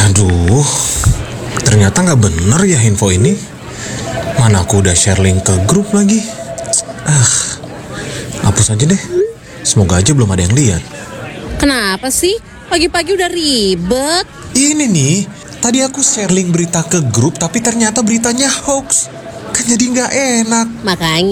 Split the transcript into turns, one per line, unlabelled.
Aduh, ternyata nggak bener ya info ini. Mana aku udah share link ke grup lagi. Hapus aja deh. Semoga aja belum ada yang lihat.
Kenapa sih? Pagi-pagi udah ribet.
Ini nih, tadi aku share link berita ke grup tapi ternyata beritanya hoax. Kan jadi nggak enak.
Makanya